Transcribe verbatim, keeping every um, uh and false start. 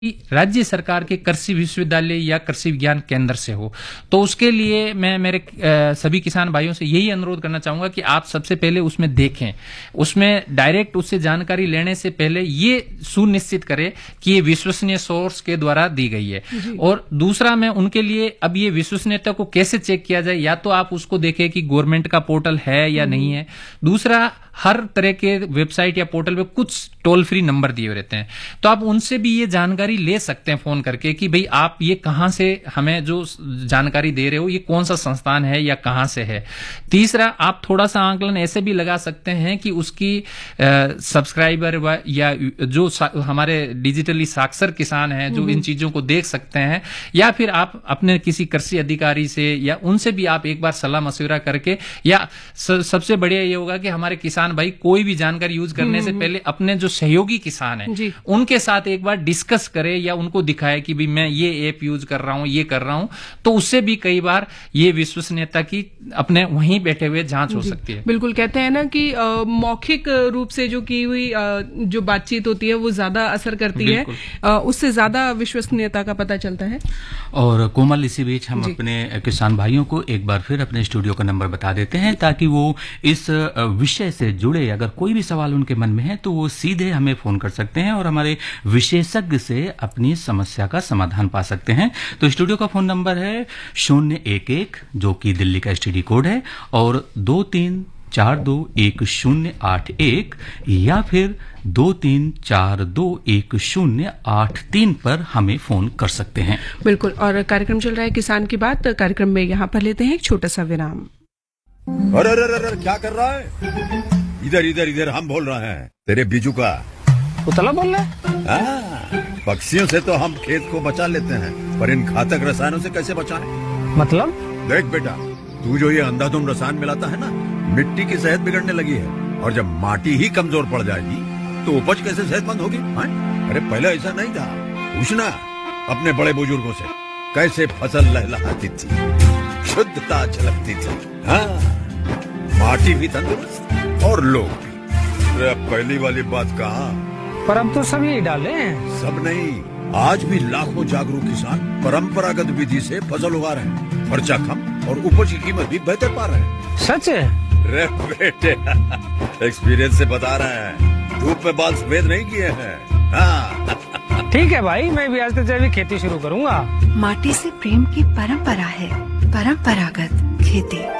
कि राज्य सरकार के कृषि विश्वविद्यालय या कृषि विज्ञान केंद्र से हो। तो उसके लिए मैं मेरे अ, सभी किसान भाइयों से यही अनुरोध करना चाहूंगा कि आप सबसे पहले उसमें देखें, उसमें डायरेक्ट उससे जानकारी लेने से पहले ये सुनिश्चित करें कि ये विश्वसनीय सोर्स के द्वारा दी गई है। और दूसरा, मैं उनके लिए अब ये विश्वसनीयता को कैसे चेक किया जाए, या तो आप उसको देखें कि गवर्नमेंट का पोर्टल है या नहीं है। दूसरा, हर तरह के वेबसाइट या पोर्टल पे कुछ टोल फ्री नंबर दिए रहते हैं, तो आप उनसे भी ये जानकारी ले सकते हैं फोन करके कि भाई आप ये कहां से हमें जो जानकारी दे रहे हो, ये कौन सा संस्थान है या कहां से है। तीसरा, आप थोड़ा सा आंकलन ऐसे भी लगा सकते हैं कि उसकी सब्सक्राइबर व या जो हमारे डिजिटली साक्षर किसान हैं जो इन चीजों को देख सकते हैं, या फिर आप अपने किसी कृषि अधिकारी से या उनसे भी आप एक बार सलाह मशविरा करके, या सबसे बढ़िया ये होगा कि हमारे किसान भाई कोई भी जानकारी यूज करने से पहले अपने जो सहयोगी किसान हैं उनके साथ एक बार डिस्कस करे या उनको दिखाए कि भी मैं ये ऐप यूज कर रहा हूं, ये कर रहा हूं, तो उससे भी कई बार ये विश्वसनीयता की अपने वहीं बैठे हुए जांच हो सकती है। बिल्कुल, कहते हैं ना कि आ, मौखिक रूप से जो की हुई आ, जो बातचीत होती है वो ज्यादा असर करती है, आ, उससे ज्यादा विश्वसनीयता का पता चलता है। और कोमल, इसी बीच हम अपने किसान भाइयों को एक बार फिर अपने स्टूडियो का नंबर बता देते हैं ताकि वो इस विषय से जुड़े अगर कोई भी सवाल उनके मन में है तो वो सीधे हमें फोन कर सकते हैं और हमारे विशेषज्ञ से अपनी समस्या का समाधान पा सकते हैं। तो स्टूडियो का फोन नंबर है शून्य एक एक, जो कि दिल्ली का एसटीडी कोड है, और दो तीन चार दो एक शून्य आठ एक, या फिर दो तीन चार दो एक शून्य आठ तीन पर हमें फोन कर सकते हैं। बिल्कुल, और कार्यक्रम चल रहा है किसान की बात। कार्यक्रम में यहाँ पर लेते हैं एक छोटा सा विराम। अरे अरे अरे क्या कर रहा है? इधर इधर इधर, हम बोल रहे हैं तेरे बीजू का। उतला बोल रहा है? पक्षियों से तो हम खेत को बचा लेते हैं, पर इन घातक रसायनों से कैसे बचाएं? मतलब? देख बेटा, तू जो ये अंधाधुंध रसायन मिलाता है ना, मिट्टी की सेहत बिगड़ने लगी है, और जब माटी ही कमजोर पड़ जाएगी तो उपज कैसे सेहतमंद होगी? अरे पहले ऐसा नहीं था, पूछना अपने बड़े बुजुर्गों से, कैसे फसल लहलहाती थी, शुद्धता झलकती थी। हाँ, माटी भी तंदुरुस्त और लोग भी। अरे पहली वाली बात कहाँ? पर अब तो सभी डाले हैं। सब नहीं, आज भी लाखों जागरूक किसान परंपरागत विधि से फसल उगा रहे हैं, खर्चा कम और उपज की कीमत भी बेहतर पा रहे हैं। सच है? रे बेटे, एक्सपीरियंस से बता रहे हैं, धूप में बाल सफेद नहीं किए हैं। हाँ। ठीक है भाई, मैं भी आज से जैविक खेती शुरू करूंगा। माटी से प्रेम की परंपरा है, परंपरागत खेती।